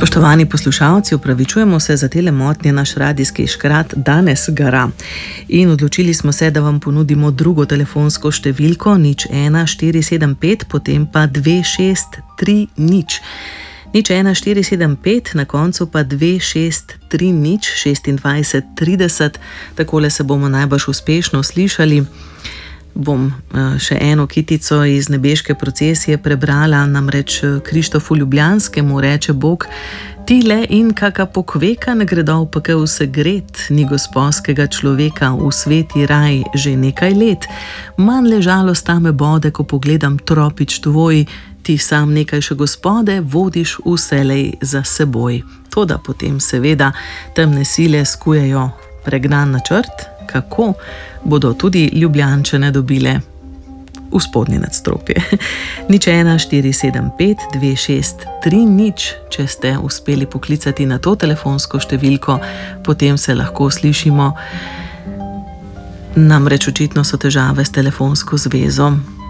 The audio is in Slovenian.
Spoštovani poslušalci, opravičujemo se za tele motnje, naš radijski škrat danes gara. In odločili smo se, da vam ponudimo drugo telefonsko številko 01475, potem pa 2630. 01475, na koncu pa 2630 26 30. Takole se bomo najbrž uspešno slišali. Bom še eno kitico iz nebeške procesije prebrala, namreč Krištofu Ljubljanskemu reče Bog: Tile in kaka pokveka ne gredo v pekel se gret, ni gosposkega človeka v sveti raj že nekaj let. Manj le žalost me bode, ko pogledam tropič tvoj, ti sam nekaj še gospode vodiš vselej za seboj. Toda potem seveda temne sile skujejo pregnan načrt, kako bodo tudi Ljubljančane dobile v spodnje nadstropje. 01475 2630, če ste uspeli poklicati na to telefonsko številko, potem se lahko slišimo. Namreč očitno so težave s telefonsko zvezo.